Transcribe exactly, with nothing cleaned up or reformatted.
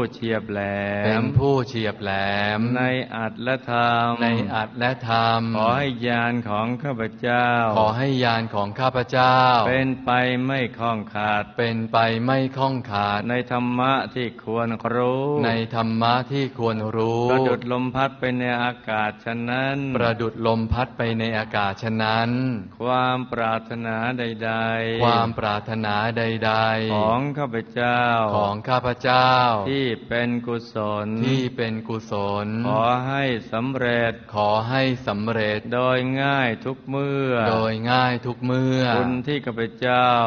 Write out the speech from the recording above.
เฉียบแหลมเป็นผู้เฉียบแหลมในอัตและธรรมในอัตและธรรมขอให้ญาณของข้าพเจ้าขอให้ญาณของข้าพเจ้าเป็นไปไม่ข้องขาดเป็นไปไม่ข้องขาดในธรรมะที่ควรรู้ในธรรมะที่ควรรู้ประดุจลมพัดไปในอากาศฉะนั้นประดุจลมพัดไปในอากาศฉะนั้นความปรารถนาใดๆความปรารถนาใดๆของข้าพเจ้าของข้าพเจ้าที่เป็นกุศลที่เป็นกุศลขอให้สำเร็จขอให้สำเร็จโดยง่ายทุกเมื่อโดยง่ายทุกเมื่อบุญที่ข้าพเจ้า